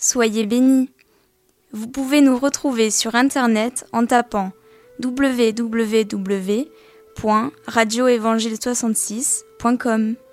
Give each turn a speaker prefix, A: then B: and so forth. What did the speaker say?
A: Soyez bénis. Vous pouvez nous retrouver sur internet en tapant www.radioevangile66.com.